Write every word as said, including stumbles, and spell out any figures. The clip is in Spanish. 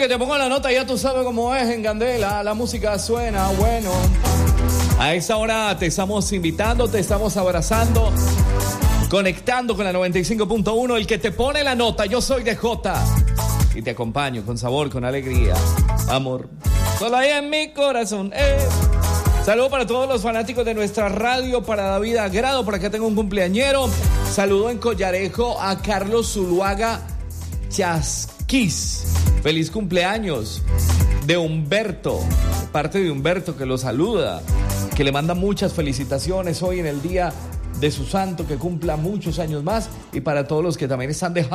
que te pongo la nota, ya tú sabes cómo es en Candela. La música suena bueno. A esta hora te estamos invitando, te estamos abrazando, conectando con la noventa y cinco punto uno. El que te pone la nota, yo soy D J. Y te acompaño con sabor, con alegría. Amor, solo hay en mi corazón. Eh. Saludo para todos los fanáticos de nuestra radio, para David Agrado, por acá tengo un cumpleañero. Saludo en Collarejo a Carlos Zuluaga Chasquis. Feliz cumpleaños de Humberto, parte de Humberto que lo saluda, que le manda muchas felicitaciones hoy en el día de su santo, que cumpla muchos años más, y para todos los que también están de